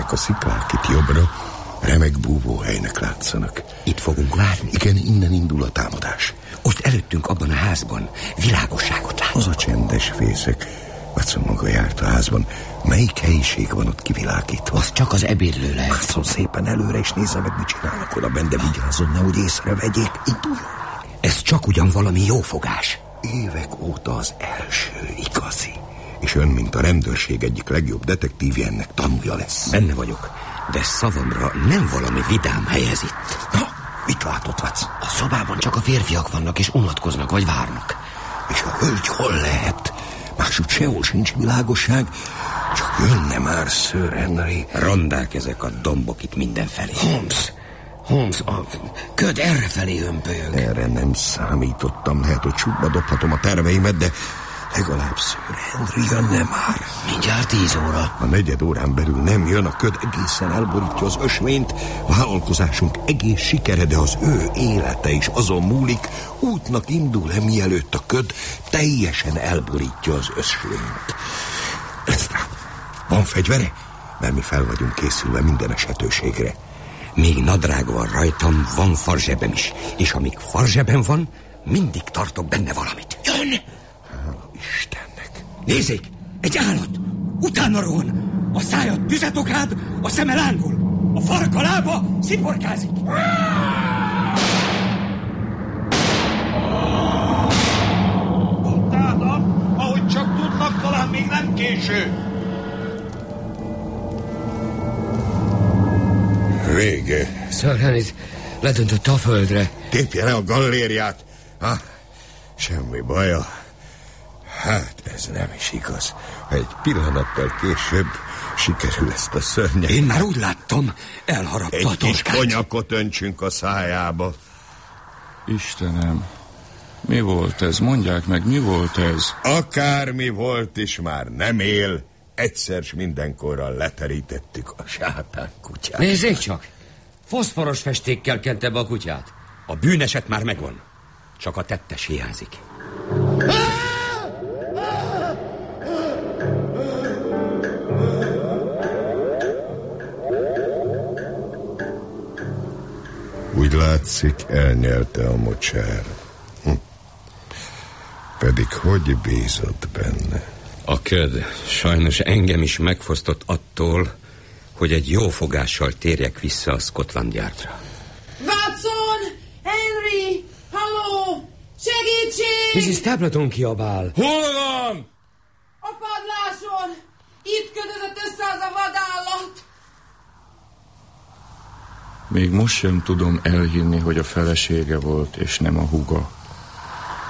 Ezek a sziklák itt jobbra remek búvóhelynek látszanak. Itt fogunk várni? Igen, innen indul a támadás. Ott előttünk abban a házban világosságot lát. Az a csendes fészek. Watson maga járt a házban. Melyik helyiség van ott kivilágítva? Az csak az ebédlő lehet. Watson szépen előre, és nézze meg, mit csinálnak oda benne. Vigyázzon, nehogy észrevegyék. Induljon! Ez csak ugyan valami jófogás. Évek óta az első igazi. És ön, mint a rendőrség egyik legjobb detektívje, ennek tanúja lesz. Benne vagyok, de szavamra nem valami vidám hely ez itt. Na, mit látott, Watson? A szobában csak a férfiak vannak, és unatkoznak, vagy várnak. És a hölgy hol lehet? Máshogy sehol sincs világosság, csak jönne már Sir Henry. Rondák ezek a dombok itt mindenfelé. Holmes, a köd errefelé hömpölyög. Erre nem számítottam, lehet, hogy csukba dobhatom a terveimet, de legalább Sir Henry jönne már. Mindjárt 10 óra. A 4 órán belül nem jön, a köd egészen elborítja az ösvényt. Vállalkozásunk egész sikere, de az ő élete is azon múlik, útnak indul-e, mielőtt a köd teljesen elborítja az ösvényt. Lesztrát, van fegyvere? Mert mi fel vagyunk készülve minden esetőségre. Még nadrág van rajtam, van farzsebem is. És amíg farzsebem van, mindig tartok benne valamit. Jön! Hála Istennek! Nézzék! Egy állat! Utána rohan! A szája tüzet okád, a szeme lángol! A farka lába sziporkázik! Utána, ahogy csak tudnak, talán még nem késő. Vége. Sir Henryt ledöntötte a földre. Tépje le a gallériát. Semmi baja. Hát ez nem is igaz. Egy pillanattal később sikerül ezt a szörnyet. Én már úgy láttam, elharapta a torkát. Egy kis konyakot öntsünk a szájába. Istenem, mi volt ez? Mondják meg, mi volt ez? Akármi volt is, már nem él. Egyszer s mindenkorra leterítettük a sátán kutyát. Nézzék csak! Foszforos festékkel kente be a kutyát. A bűneset már megvan. Csak a tettes hiányzik. Úgy látszik, elnyelte a mocsár. Pedig hogy bízott benne? A köd sajnos engem is megfosztott attól, hogy egy jó fogással térjek vissza a Scotland Yardra. Watson! Henry! Halló! Segítség! Mrs. Stapleton kiabál. Hol van? A padláson! Itt ködözött össze az a vadállat! Még most sem tudom elhinni, hogy a felesége volt, és nem a húga.